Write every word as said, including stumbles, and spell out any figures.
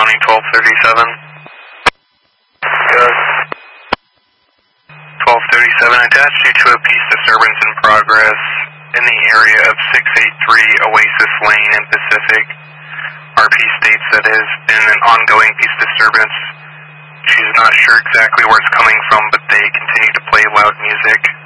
Browning twelve thirty-seven. Good. twelve thirty-seven, attached you to a peace disturbance in progress in the area of six eighty-three Oasis Lane in Pacific. R P states that it has been an ongoing peace disturbance. She's not sure exactly where it's coming from, but they continue to play loud music.